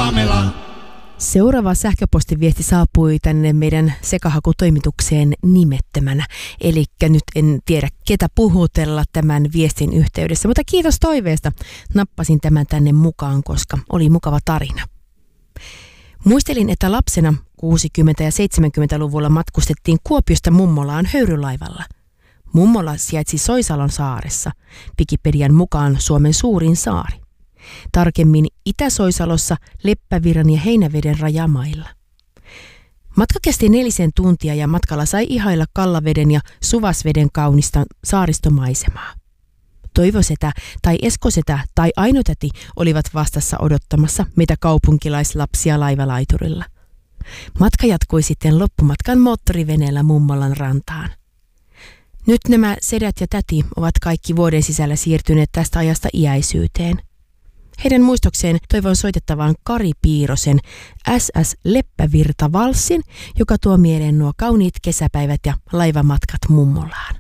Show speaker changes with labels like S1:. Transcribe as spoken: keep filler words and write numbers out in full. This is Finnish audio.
S1: Pamela.
S2: Seuraava sähköpostiviesti saapui tänne meidän sekahakutoimitukseen nimettömänä. Eli nyt en tiedä ketä puhutella tämän viestin yhteydessä, mutta kiitos toiveesta. Nappasin tämän tänne mukaan, koska oli mukava tarina. Muistelin, että lapsena kuusikymmentä- ja seitsemänkymmentäluvulla matkustettiin Kuopiosta Mummolaan höyrylaivalla. Mummola sijaitsi Soisalon saaressa, Wikipedian mukaan Suomen suurin saari. Tarkemmin Itä-Soisalossa Leppävirran ja Heinäveden rajamailla. Matka kesti nelisen tuntia ja matkalla sai ihailla Kallaveden ja Suvasveden kaunista saaristomaisemaa. Toivosetä tai Eskosetä tai Ainotäti olivat vastassa odottamassa meitä kaupunkilaislapsia laivalaiturilla. Matka jatkui sitten loppumatkan moottoriveneellä Mummolan rantaan. Nyt nämä sedät ja täti ovat kaikki vuoden sisällä siirtyneet tästä ajasta iäisyyteen. Heidän muistokseen toivon soitettavan Kari Piirosen S S Leppävirta-valssin, joka tuo mieleen nuo kauniit kesäpäivät ja laivamatkat Mummolaan.